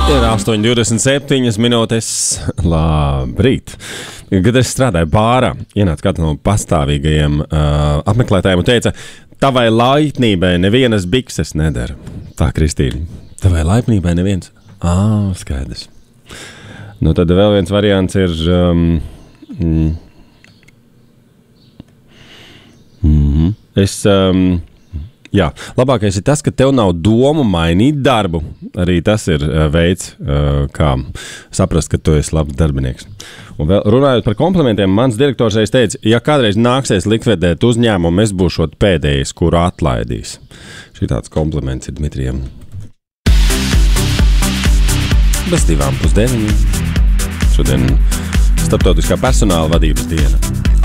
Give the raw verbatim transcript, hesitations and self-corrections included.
Ir astoņi divdesmit septiņi minūtes. Labrīt. Kad es strādāju bārā, ienāca kāds no pastāvīgajiem uh, apmeklētājiem un teica, tavai laipnībai nevienas bikses nedara. Tā, Kristīna, tavai laipnībai neviens. Ā, skaidrs. Nu, tad vēl viens variants ir... Um, mm, mm, es... Um, Jā, labākais ir tas, ka tev nav domu mainīt darbu. Arī tas ir uh, veids, uh, kā saprast, ka tu esi labs darbinieks. Un vēl runājot par komplimentiem, mans direktors reiz teica, ja kādreiz nāksies likvidēt uzņēmumu, es būšot pēdējais, kuru atlaidīs. Šī tāds kompliments ir Dmitrijam. Bez divām pusdeviņiem. Šodien starptautiskā personāla vadības diena.